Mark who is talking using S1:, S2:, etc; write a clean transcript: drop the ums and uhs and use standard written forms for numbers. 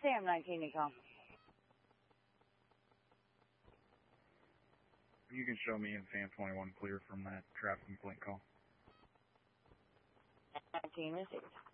S1: Sam 19 Ecom.
S2: You can show me in Sam 21 clear from that traffic complaint call.
S1: 19 received.